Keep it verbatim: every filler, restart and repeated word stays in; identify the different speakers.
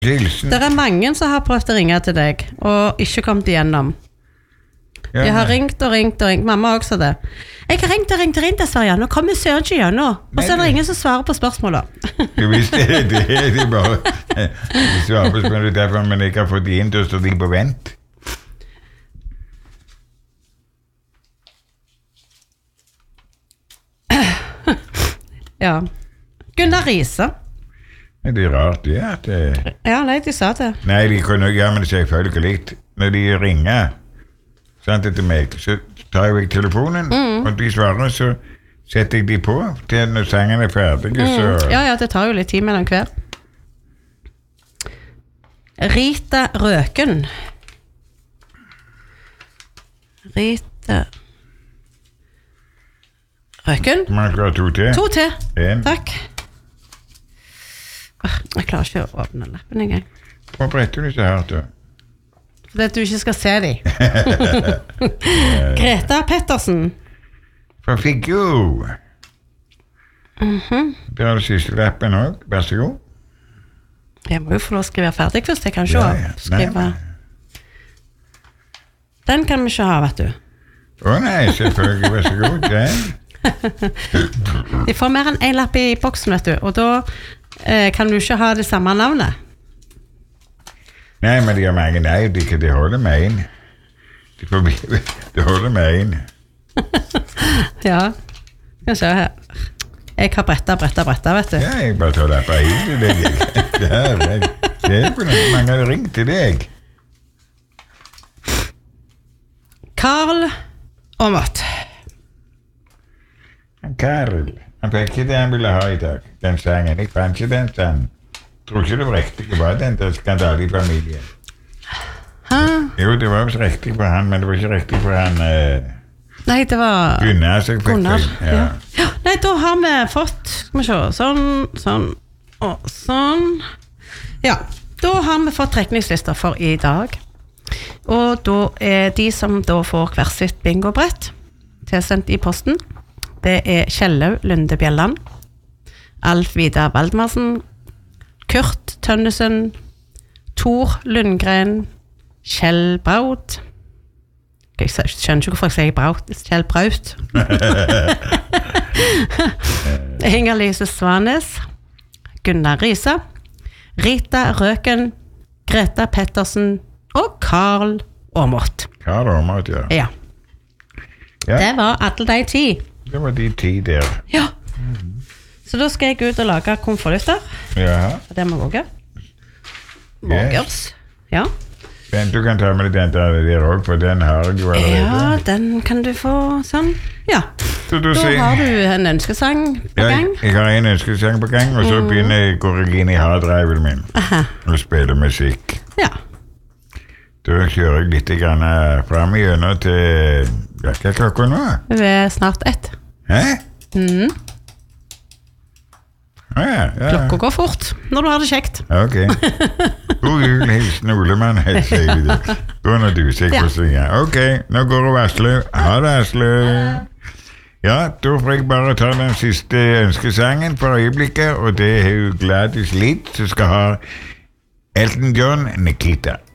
Speaker 1: Hilsen.
Speaker 2: Det er mange som har prøvd å ringe til deg, og ikke kommet igjennom.
Speaker 1: Ja,
Speaker 2: jeg har
Speaker 1: nei.
Speaker 2: ringt og ringt og ringt, mamma også det. Jeg har ringt og ringt og ringt, dessverre, nå kommer søren ikke gjennom. Og så er det ingen som svarer på spørsmålet.
Speaker 1: Du visste det, det er de bare de svarer på spørsmålet derfor, men jeg har fått de inn til å stå de på vent.
Speaker 2: Ja. Gunnar Riise.
Speaker 1: Det er rart det at det...
Speaker 2: Ja, nei, de sa det.
Speaker 1: Nei, de kan jo gjøre det selvfølgelig. Når de ringer sant, til meg, så tar jeg vekk telefonen, mm. og de svarer, så setter jeg de på til når sangen er ferdig.
Speaker 2: Mm.
Speaker 1: Så...
Speaker 2: Ja, ja, det tar jo litt tid mellom hver. Rita Røken. Rita Røken?
Speaker 1: Man skal ha to til.
Speaker 2: To til.
Speaker 1: En.
Speaker 2: Takk. Jeg klarer ikke å åpne lappen engang.
Speaker 1: Hva bretter du så her til?
Speaker 2: Fordi at du ikke skal se dem. Greta Pettersen.
Speaker 1: Fra Figgjo.
Speaker 2: Mhm.
Speaker 1: Det er det siste lappen også. Vær så god.
Speaker 2: Jeg må jo få lov å skrive ferdig først. Jeg kan ikke
Speaker 1: Ja, ja.
Speaker 2: skrive. Den kan vi ikke ha, vet du.
Speaker 1: Å nei, selvfølgelig. Vær så god. Den.
Speaker 2: De får mer enn en lapp i boksen, vet du. Og da eh, kan du ikke ha det samme navnet.
Speaker 1: Nei, men de har mange nei. De, de holder med en. De, får, de holder med en.
Speaker 2: Ja. Skal vi se her. Jeg har bretta, bretta, bretta, vet du.
Speaker 1: Ja, jeg bare tar lappa inn til deg. Det her, jeg ser på noe. Mange har ringt til deg.
Speaker 2: Karl Aamodt.
Speaker 1: Karl, han fikk ikke det han ville ha i dag. Den sangen. Jeg fant ikke den sangen. Jeg tror ikke det var riktig. Det var den der skandale i familien.
Speaker 2: Hæ?
Speaker 1: Jo, det var også riktig for han, men det var ikke riktig for han... Uh,
Speaker 2: Nei, det var...
Speaker 1: Gunnar, så jeg fikk
Speaker 2: Gunnar,
Speaker 1: det.
Speaker 2: ja.
Speaker 1: Ja.
Speaker 2: Ja. Nei, da har vi fått... Skal vi se, sånn, sånn, og sånn. Ja, da har vi fått trekningslister for i dag. Og da er de som da får hver sitt bingobrett tilsendt i posten. Det er Kjellau Lunde Bjelland, Alf Vidar Valdmarsen, Kurt Tønnesen, Tor Lundgren, Kjell Braut. Jeg skjønner ikke hvorfor jeg sier Braut. Kjell Braut. Inger-Lise Svanes, Gunnar Riise, Rita Røken, Greta Pettersen og Karl Aamodt.
Speaker 1: Karl Aamodt, ja.
Speaker 2: Ja.
Speaker 1: Ja.
Speaker 2: Det var alle de ti.
Speaker 1: Det var de ti der.
Speaker 2: Ja. Så da skal jeg ut og lage konvolutter.
Speaker 1: Ja.
Speaker 2: Det må våge. Vågers. Ja.
Speaker 1: Den du kan ta med den der, der også, for den har jeg jo allerede.
Speaker 2: Ja, den kan du få sånn. Ja.
Speaker 1: Så du
Speaker 2: Da
Speaker 1: sier-
Speaker 2: har du en ønskesang på gang.
Speaker 1: Jeg, jeg har en ønskesang på gang, og så
Speaker 2: Mm.
Speaker 1: begynner jeg går jeg inn i harddriven min
Speaker 2: Aha.
Speaker 1: og spiller musikk.
Speaker 2: Ja.
Speaker 1: Da kjører jeg litt grann frem igjennom til... Ja, hva er klokka nå?
Speaker 2: Det er snart ett.
Speaker 1: Hæ?
Speaker 2: Mm.
Speaker 1: Ah, ja, ja.
Speaker 2: Klokka går fort når du har det kjekt.
Speaker 1: Ok. God jul, hilsen Olemann, sier vi det. Da når du sier
Speaker 2: Ja.
Speaker 1: hvordan det er. Ok, nå går det Asle. Ha det, Asle. Ja, da får jeg bare ta den siste ønskesangen for øyeblikket, og det er jo Gladys Litt som skal ha Elton John Nikita.